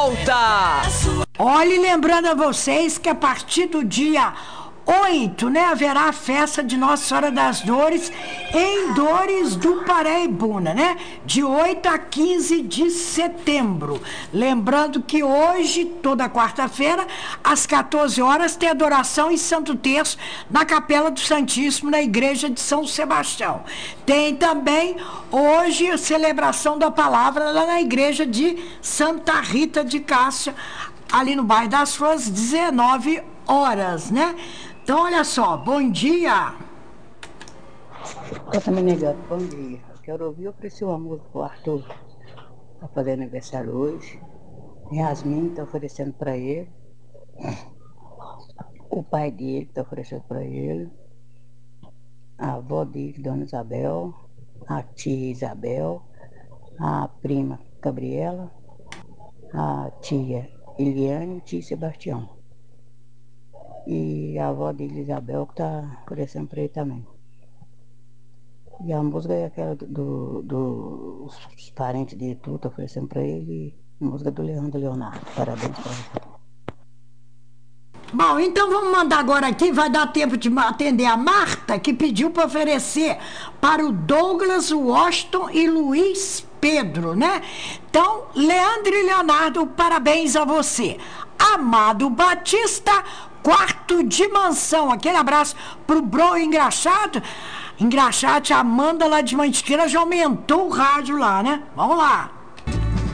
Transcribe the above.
volta! Olhe, lembrando a vocês que a partir do dia 8, né, haverá a festa de Nossa Senhora das Dores em Dores do Paraibuna, né? De 8 a 15 de setembro. Lembrando que hoje, toda quarta-feira, às 14 horas, tem adoração em Santo Terço na Capela do Santíssimo, na Igreja de São Sebastião. Tem também hoje a celebração da palavra lá na Igreja de Santa Rita de Cássia, ali no bairro das Flores, 19 horas, né? Então, olha só, bom dia. Eu também negando, bom dia. Eu quero ouvir, eu preciso uma música pro Arthur. Tá fazendo aniversário hoje. Yasmin tá oferecendo pra ele. O pai dele tá oferecendo pra ele. A avó dele, Dona Isabel. A tia Isabel. A prima Gabriela. A tia Eliane e o tio Sebastião. E a avó dele, Isabel, que tá oferecendo pra ele também. E a música é aquela dos parentes dele, tudo, tá oferecendo pra ele. A música do Leandro Leonardo. Parabéns pra ele. Bom, então vamos mandar agora aqui, vai dar tempo de atender a Marta, que pediu para oferecer para o Douglas, Washington e Luiz Pedro, né? Então, Leandro e Leonardo, parabéns a você. Amado Batista, quarto de mansão. Aquele abraço pro Bro Engraxado. Engraxate, a Amanda lá de Mantiqueira já aumentou o rádio lá, né? Vamos lá.